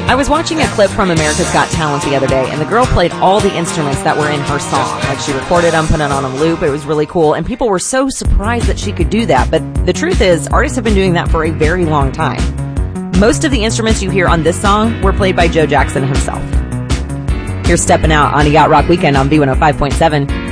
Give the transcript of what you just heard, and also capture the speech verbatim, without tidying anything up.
I was watching a clip from America's Got Talent the other day, and the girl played all the instruments that were in her song. Like, she recorded them, put it on a loop. It was really cool, and people were so surprised that she could do that. But the truth is, artists have been doing that for a very long time. Most of the instruments you hear on this song were played by Joe Jackson himself. Here's Steppin' Out on a Yacht Rock Weekend on B one oh five point seven.